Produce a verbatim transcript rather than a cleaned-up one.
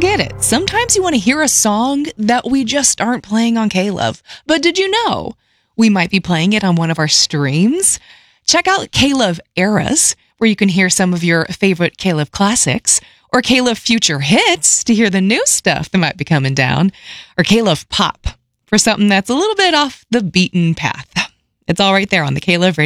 get it. Sometimes you want to hear a song that we just aren't playing on K-Love. But did you know we might be playing it on one of our streams? Check out K-Love Eras, where you can hear some of your favorite K-Love classics, or K-Love Future Hits to hear the new stuff that might be coming down, or K-Love Pop for something that's a little bit off the beaten path. It's all right there on the K-Love Radio.